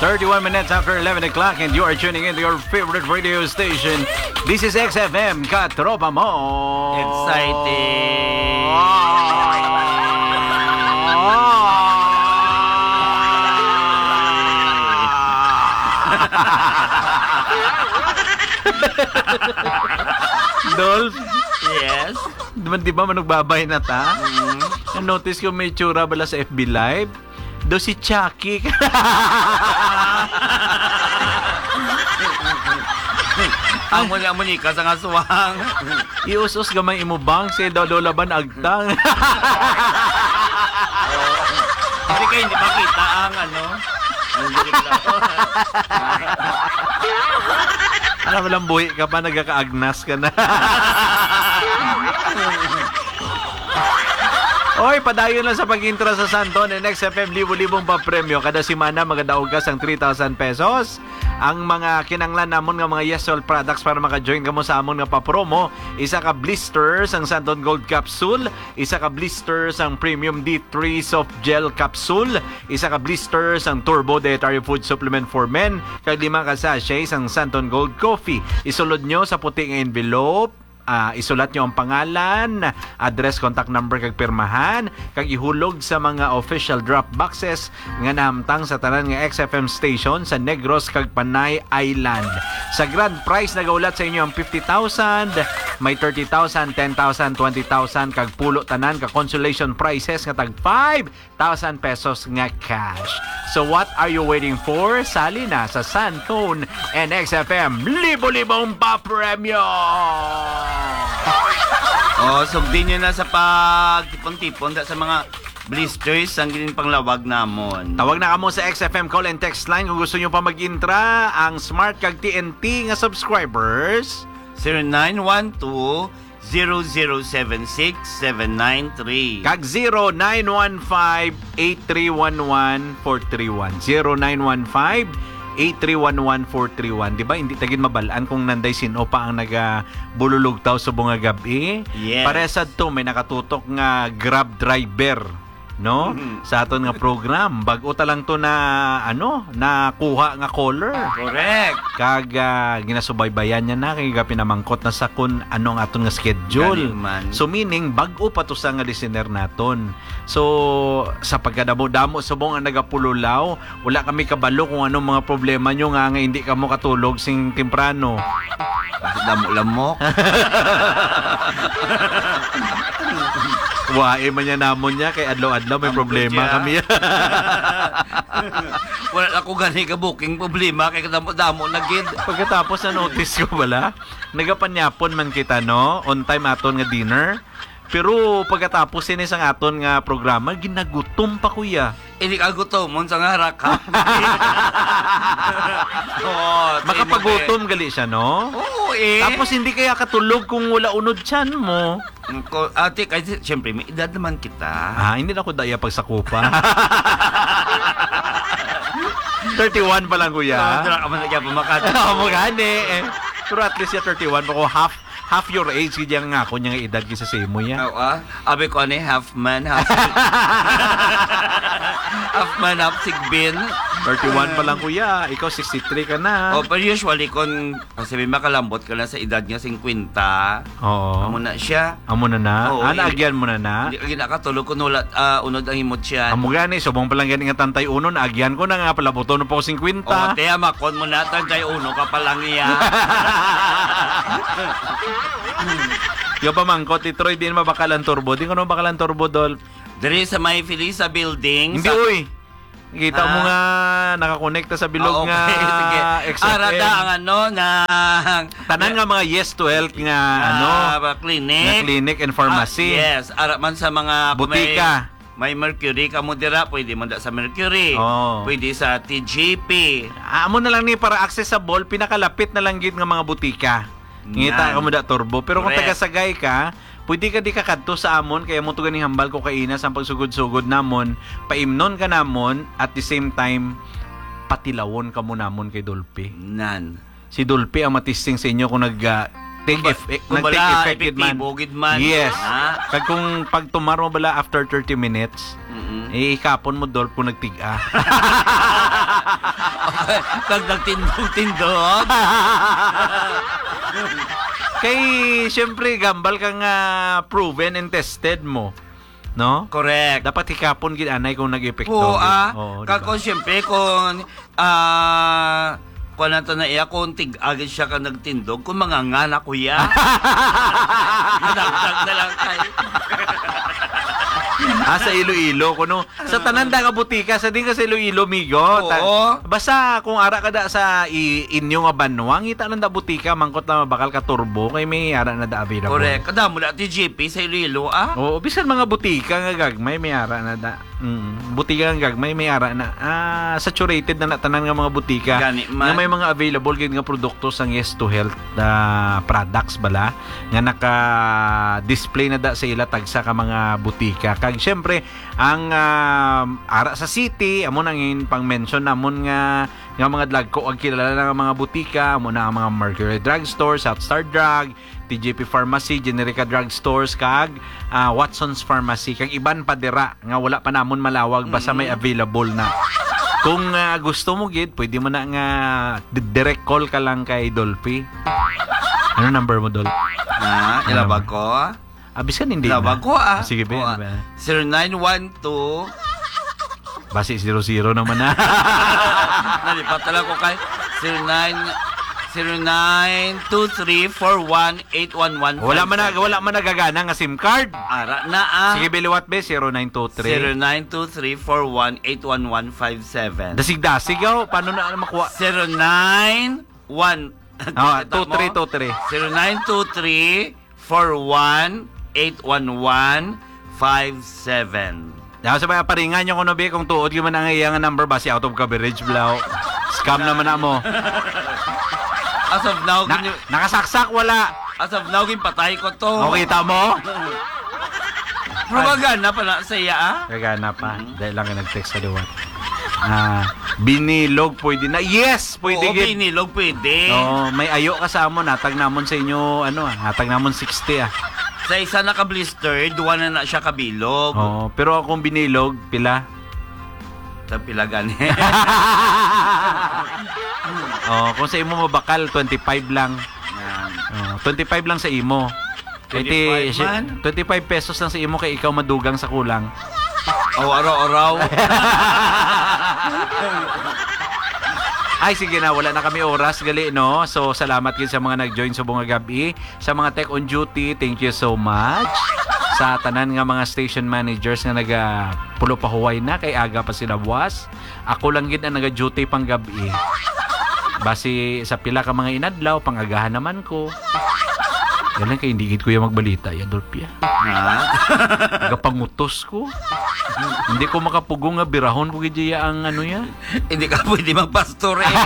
31 minutes after 11 o'clock and you are tuning in to your favorite radio station. This is XFM Katropa Mo. Exciting. Dolph, Yes. di ba manugbabay na ta? Na-notice ko may tsura bala sa FB Live. Do si Chucky. Amon ni ka sa ngasuwang. Iusos gamay imubang si Dodolaban agtang. Hindi kayo hindi makita ang ano. Alam mo lang buhi ka pa, nagkakaagnas ka na. Oy, padayon lang sa pag-intra sa Santon and XFM, libo-libong pa premyo. Kada simana magadaog ka sang 3,000 pesos. Ang mga kinanglan namon nga mga Yesol products para maka-join ka mo sa amon nga pa-promo. Isa ka blisters ang Santon Gold Capsule. Isa ka blisters ang Premium D3 Soft Gel Capsule. Isa ka blisters ang Turbo Dietary Food Supplement for Men. Kag 5 ka sachets ang Santon Gold Coffee. Isulod nyo sa puti nga envelope. Isulat nyo ang pangalan, address, contact number kag pirmahan, kag ihulog sa mga official drop boxes nga namtang sa tanan nga XFM station sa Negros kag Panay Island. Sa grand prize nagaulat sa inyo ang 50,000, may 30,000, 10,000, 20,000 kag pulo tanan ka consolation prizes nga tag 5,000 pesos nga cash. So what are you waiting for? Sali na sa Santon and XFM, libo-libong pa-premyo! Sugdin nyo na sa pagtipon-tipon sa mga blisters ang ginin panglawag namon. Tawag na kamo sa XFM call and text line kung gusto nyo pa mag-intra ang Smart kag TNT nga subscribers. 0912-0076-793 kag 0915-8311-431 0915-8311-431. Diba, hindi tagin mabalaan kung nanday sino pa ang nagabululugtaw sa bunga gabi. Yes. Paresad to, may nakatutok nga Grab driver, no? Sa aton nga program. Bago ta lang to na, nakuha nga caller. Correct. Kag ginasubaybayan niya na, kaya pinamangkot na sa kun anong aton nga schedule. So meaning, bago pa to sa nga listener naton. So, sa pagkadamo-damo subong ang nagapululaw, wala kami kabalo kung anong mga problema nyo nga hindi ka mo katulog sing temprano. Damo-lamok. Wae man niya namon niya, kay adlaw-adlaw may problema kami. Wala ako gani ka booking problema, kay damo-damo na gid. Pagkatapos na notice ko bala, nagapanyapon man kita, no? On time aton nga dinner. Pero pagkatapos sin isang aton nga programa, ginagutom pa kuya. Hindi ka gutomon sa ngarak ha. Makapagutom gali siya, no? Oo Tapos hindi kaya katulog kung wala unod tiyan mo. Ate, kasi siyempre may edad naman kita. Hindi na ako daya pagsakupa. 31 pa lang kuya. Dala ka man nagya pumakata. Magani. Pero at least ya 31 ako half your age kaya nga ako niya edad kisa sa imo ya. Abi ko half man, half half man, half sigbin. 31 pa lang kuya, ikaw 63 ka na. Pero usually kung sabi makalambot ka na sa edad niya 50. Oo. Amo na siya. Amo na na. Naagyan mo na na. Hindi ka nakatulog kung unod ang himot siya. Amo gani, subong pa lang gani nga tantay uno, naagyan ko na nga pala buton pa ko 50. Teya makon mo na tantay uno ka pa lang iya. Yung pamangkot, Troy, din mabakalan turbo. Di ko naman bakalan turbo, Dolph. Dari sa may Felisa building. Hindi, uy. Kita mo nga, nakakonekta sa bilog nga XFM. Arada ang tanan nga mga Yes to Health nga clinic and pharmacy. Yes, araman sa mga butika. May Mercury ka mo dira, pwede mo sa Mercury. Pwede sa TGP. Amo na lang ni para accessible, pinakalapit na lang gid nga mga butika. Ngita ka mo da turbo. Pero kung taga-Sagay ka, pwede ka di kakadto sa amon, kaya mo to ganing hambal ko kaina sa pagsugod-sugod namon, paimnon ka namon, at the same time, patilawon ka mo namon kay Dolphy. Si Dolphy ang matisting sa inyo kung take effect man. Yes. Kag kung pag tomorrow bala after 30 minutes, ikapon mo Dolph kung nagtiga. Kag nagtindog-tindog. Kay, syempre, gambal kang proven and tested mo. No? Correct. Dapat hikapon gid anay kung nag-epekto. Oo, Oo, kako diba? siyempre kung kung nato na iya kung tig-agad siya ka nagtindog kung mga ngana kuya. Nadagdag na lang tayo. Sa Iloilo kuno. Sa tanan da nga butika sa din ka sa Iloilo migo. Oo. Basta kung ara ka da sa inyo nga banwang ita nang da butika mangkot na bakal ka turbo kay may ara na da available. Correct. Kada mo na ti GP sa Iloilo Oo, bisan mga butika nga gagmay may ara na da. Butika nga gagmay may ara na. Saturated na tanan nga mga butika. Gani man. Nga may mga available gid nga produkto sang Yes to Health products bala nga naka-display na da sa ila tagsa ka mga butika. Kag syempre ang ara sa city amo nang pang-mention namon nga mga dlagko ang kilala nga mga butika amo na ang mga Mercury Drugstore, Southstar Drug, TJP Pharmacy, Generica Drugstores kag Watson's Pharmacy kag iban pa dira nga wala pa namon malawag basta may available na. Kung gusto mo gid, pwede mo na nga direct call ka lang kay Dolphy. Ano number mo, Dol? Ilabag ko. Abiskan hindi Ilabag na. ko Sige, ba? 0912 Basi 00 naman na. Nalipat lang ko kay 0923418115. wala man nagagana nga SIM card. Ara na Sige, biliwat be 0923. 0923418115. Dasig-dasig oh. Paano na makuha? 091 2323. 0923418115. Sa mga paringan nyo kuno be kung tuod gyud man ang iyang number basi out of coverage blaw. Scam naman na mo. As of now, Nakasaksak wala. as of now, patay ko to. Okay ta mo? Propaganda pa na sa iya, Kagana pa. Dahil lang ka nag-text sa liwat. Binilog pwede na. Yes, pwede Oo, gid. binilog pwede. No, may ayo ka sa amon, natag namon sa inyo natag namon 60 Sa isa naka-blister, duwa na siya kabilog. Oh, pero akong binilog pila. Sa pilagan. Kung sa imo mabakal 25 lang. 25 lang sa imo. 25 man? 25 pesos lang sa imo kay ikaw madugang sa kulang. Araw-araw. Ay, sige na. Wala na kami oras. Gali, no? So, salamat din sa mga nag-join sa bunga gabi. Sa mga tech on duty, thank you so much. Sa tanan nga mga station managers nga pulo pa huway na. Kay aga pa sila buwas. Ako lang gid ang naga-duty pang gabi. Basi sa pila ka mga inadlaw, pangagahan naman ko. Yan lang kay hindi gid ko yung magbalita. Yadolpia. Gapangutos ko. Hindi ko makapugong nga birahon ko gid ang ano ya. Hindi ka pwede magpastor eh.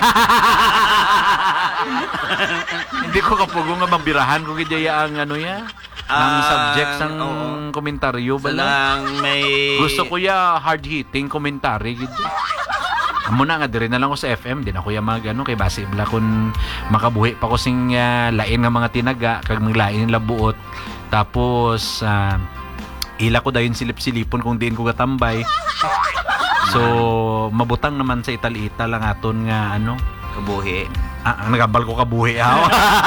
Hindi ko kapugong nga mabirahan ko gid ang ano ya. Ang subjects ng komentaryo bala. Salang may... Gusto ko ya hard-hitting komentary gid. Amo na nga dire na lang ko sa FM, din ako ya magano kay base bala kun makabuhi pa ko sing lain nga mga tinaga kag maglain la buot. Tapos ila ko dayon silip-silipon kung diin ko gatambay. So mabutang naman sa ital-ital lang aton nga ano Kabuhi. nagabal ko kabuhi ang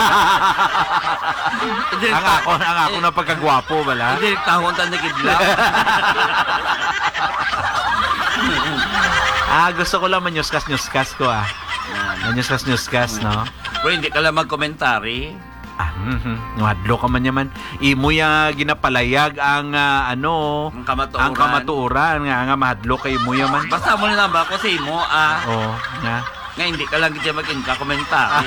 ako na pagkagwapo bala. Hindi tahon ta nagidlak. Gusto ko lang manyuskas ko Manyuskas, no? Pero hindi ka lang magkomentary. Madlo ka man yaman. Imo ya ginapalayag ang Ang kamatuoran. ang kamatuoran nga mahadlo kay mo yaman. Basta mo na ba ko sa imo, Nga. nga hindi ka lang gid mag-inka komentary.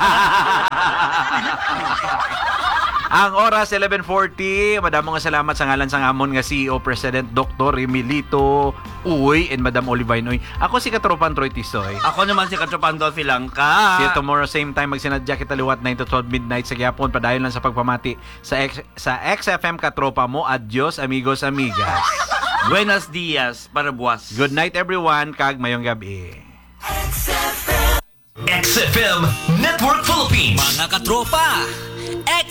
Ang oras 11:40. Madamo nga salamat sa ngalan sa amon nga CEO President Dr. Emilito Uy and Madam Olivine Uy. Ako si Katropan Troy Tisoy. Ako naman si Katropan Dolphy Langka. See you tomorrow same time magsinadya kita liwat 9 to 12 midnight sa gyapon padayon lang sa pagpamati sa XFM Katropa mo. Adios amigos amigas. Buenos dias para buwas. Good night everyone kag mayong gabi. XFM Network Philippines. Mga katropa,